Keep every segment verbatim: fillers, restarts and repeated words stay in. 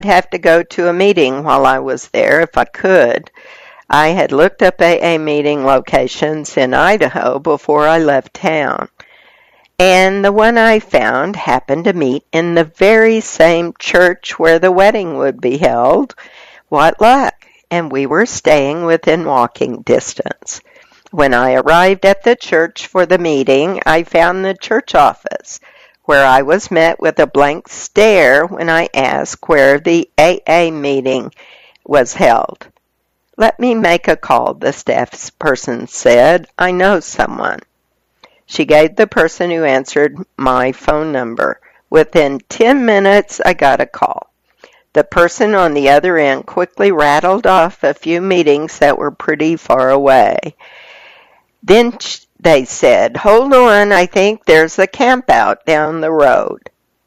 have to go to a meeting while I was there if I could. I had looked up A A meeting locations in Idaho before I left town, and the one I found happened to meet in the very same church where the wedding would be held. What luck! And we were staying within walking distance. When I arrived at the church for the meeting, I found the church office, where I was met with a blank stare when I asked where the A A meeting was held. "Let me make a call," the staff person said. "I know someone." She gave the person who answered my phone number. Within ten minutes, I got a call. The person on the other end quickly rattled off a few meetings that were pretty far away. Then they said, "Hold on, I think there's a camp out down the road."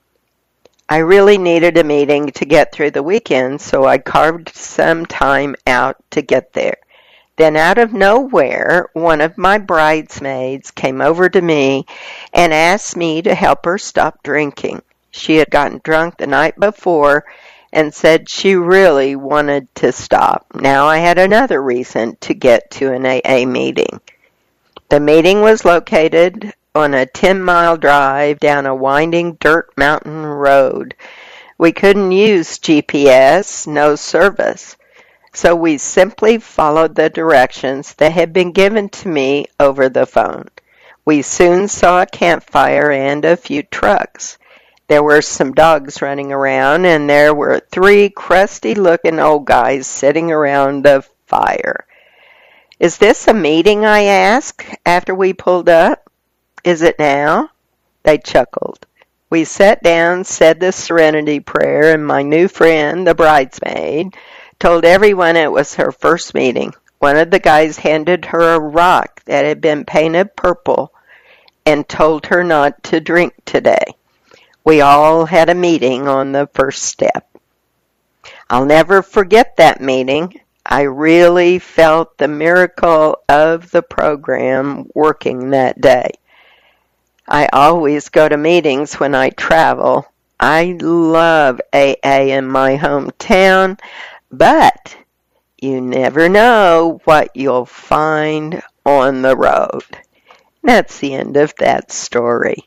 I really needed a meeting to get through the weekend, so I carved some time out to get there. Then out of nowhere, one of my bridesmaids came over to me and asked me to help her stop drinking. She had gotten drunk the night before and said she really wanted to stop. Now I had another reason to get to an A A meeting. The meeting was located on a ten-mile drive down a winding dirt mountain road. We couldn't use G P S, no service, so we simply followed the directions that had been given to me over the phone. We soon saw a campfire and a few trucks. There were some dogs running around, and there were three crusty-looking old guys sitting around a fire. "Is this a meeting?" I asked after we pulled up. "Is it now?" They chuckled. We sat down, said the serenity prayer, and my new friend, the bridesmaid, told everyone it was her first meeting. One of the guys handed her a rock that had been painted purple and told her not to drink today. We all had a meeting on the first step. I'll never forget that meeting. I really felt the miracle of the program working that day. I always go to meetings when I travel. I love A A in my hometown, but you never know what you'll find on the road. That's the end of that story.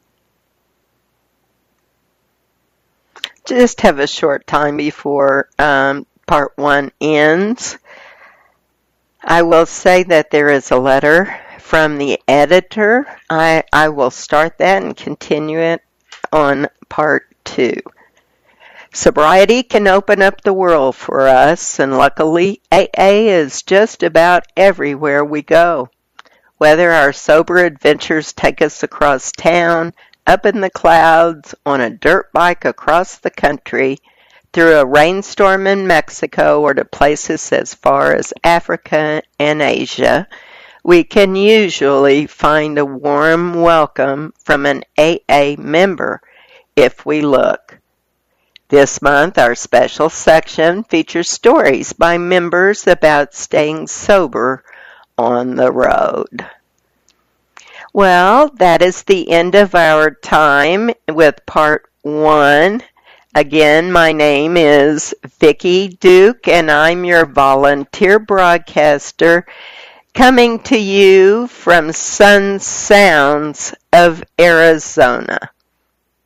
Just have a short time before um, part one ends. I will say that there is a letter from the editor. I, I will start that and continue it on part two. Sobriety can open up the world for us, and luckily A A is just about everywhere we go. Whether our sober adventures take us across town, up in the clouds, on a dirt bike across the country, through a rainstorm in Mexico, or to places as far as Africa and Asia, we can usually find a warm welcome from an A A member if we look. This month, our special section features stories by members about staying sober on the road. Well, that is the end of our time with part one. Again, my name is Vicki Duke, and I'm your volunteer broadcaster coming to you from Sun Sounds of Arizona.